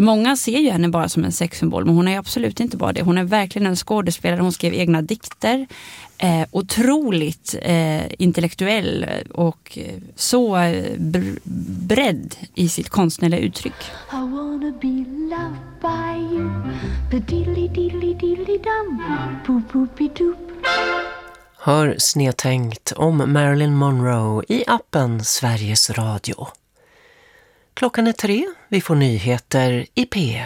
Många ser ju henne bara som en sexsymbol, men hon är absolut inte bara det. Hon är verkligen en skådespelare, hon skrev egna dikter. Otroligt intellektuell och så bredd i sitt konstnärliga uttryck. I wanna be loved by you. Ba-diddly-diddly-diddly-dum. Boop-boop-be-doop. Hör Snedtänkt om Marilyn Monroe i appen Sveriges Radio. Klockan är 3, vi får nyheter i P1.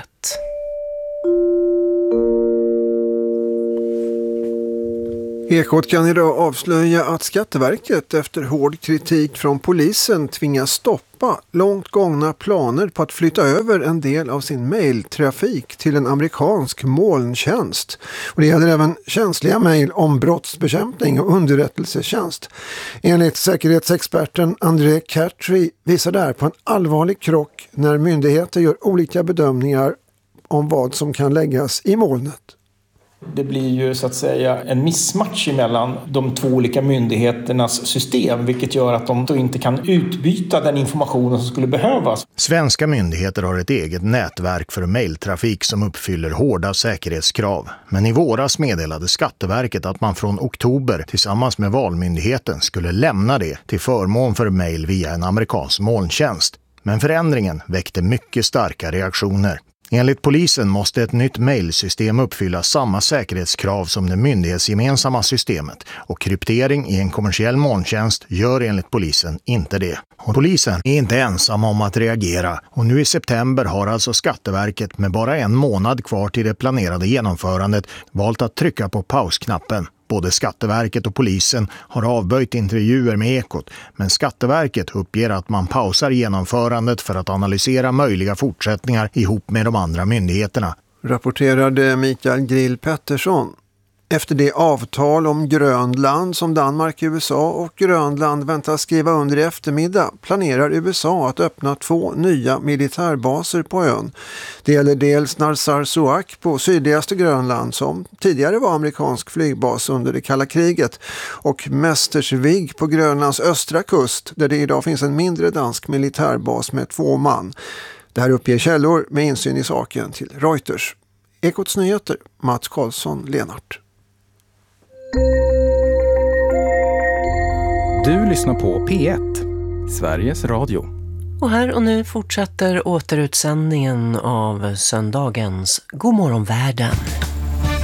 Ekot kan idag avslöja att Skatteverket efter hård kritik från polisen tvingas stoppa långt gångna planer på att flytta över en del av sin mejltrafik till en amerikansk molntjänst. Och det gäller även känsliga mejl om brottsbekämpning och underrättelsetjänst. Enligt säkerhetsexperten André Catry visar det här på en allvarlig krock när myndigheter gör olika bedömningar om vad som kan läggas i molnet. Det blir ju så att säga en missmatch mellan de två olika myndigheternas system, vilket gör att de då inte kan utbyta den informationen som skulle behövas. Svenska myndigheter har ett eget nätverk för mejltrafik som uppfyller hårda säkerhetskrav. Men i våras meddelade Skatteverket att man från oktober tillsammans med Valmyndigheten skulle lämna det till förmån för mejl via en amerikansk molntjänst. Men förändringen väckte mycket starka reaktioner. Enligt polisen måste ett nytt mejlsystem uppfylla samma säkerhetskrav som det myndighetsgemensamma systemet och kryptering i en kommersiell molntjänst gör enligt polisen inte det. Och polisen är inte ensam om att reagera och nu i september har alltså Skatteverket med bara en månad kvar till det planerade genomförandet valt att trycka på pausknappen. Både Skatteverket och polisen har avböjt intervjuer med Ekot, men Skatteverket uppger att man pausar genomförandet för att analysera möjliga fortsättningar ihop med de andra myndigheterna. Rapporterade Mikael Grill Pettersson. Efter det avtal om Grönland som Danmark, USA och Grönland väntas skriva under i eftermiddag planerar USA att öppna 2 nya militärbaser på ön. Det gäller dels Narsarsuaq på sydligaste Grönland som tidigare var amerikansk flygbas under det kalla kriget och Mästersvig på Grönlands östra kust där det idag finns en mindre dansk militärbas med 2 man. Det här uppger källor med insyn i saken till Reuters. Ekots nyheter, Mats Karlsson, Lenart. Du lyssnar på P1, Sveriges Radio. Och här och nu fortsätter återutsändningen av söndagens God morgon världen.